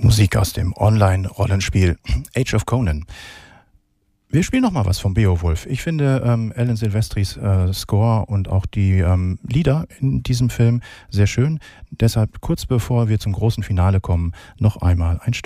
Musik aus dem Online-Rollenspiel Age of Conan. Wir spielen noch mal was von Beowulf. Ich finde Alan Silvestris Score und auch die Lieder in diesem Film sehr schön. Deshalb kurz bevor wir zum großen Finale kommen, noch einmal ein Stück.